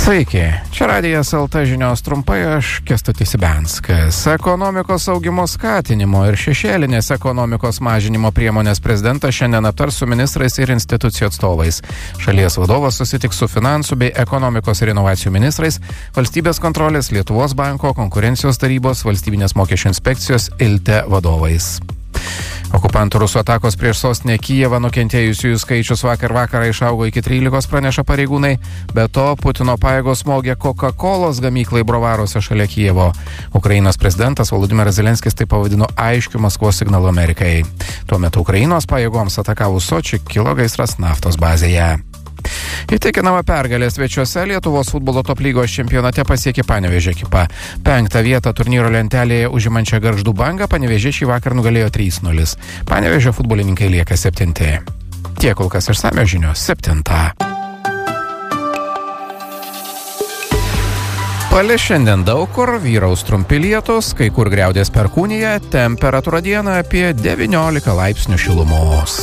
Sveiki, čia Radijas LT žinios trumpai, aš Kęstutis Ibenskas. Ekonomikos augimo skatinimo ir šešėlinės ekonomikos mažinimo priemonės prezidentas šiandien aptars su ministrais ir institucijų atstovais. Šalies vadovas susitiks su finansų bei ekonomikos ir inovacijų ministrais, valstybės kontrolės, Lietuvos banko, konkurencijos tarybos, valstybinės mokesčių inspekcijos ILTE vadovais. Okupantų rusų atakos prieš sostinę Kijevą nukentėjusiųjų skaičius vakarą išaugo iki 13, praneša pareigūnai. Be to, Putino pajėgos smogė Coca-Colos gamyklai Brovaruose šalia Kijevo. Ukrainos prezidentas Volodymyras Zelenskis tai pavadino aiškiu Maskvos signalu Amerikai. Tuo metu Ukrainos pajėgoms atakavus Sočį kilo gaisras naftos bazėje. Įtikinama pergalė svečiuose Lietuvos futbolo top lygos čempionate pasiekė Panevėžio ekipa. 5. vietą turnyro lentelėje užimančią Gargždų Bangą Panevėžė šį vakar nugalėjo 3-0. Panevėžio futbolininkai lieka 7. Tiek kol kas išsamios žinios 7. Palis šiandien daug kur, vyraus trumpi lietūs, kai kur griaudės perkūnija, temperatūra dieną apie 19 laipsnių šilumos.